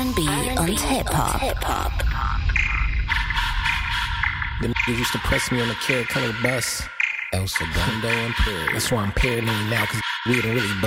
R&B and hip-hop. The niggas used to press me on the Carrot Color bus. El Segundo Imperial. That's why I'm paranoid now, cause we didn't really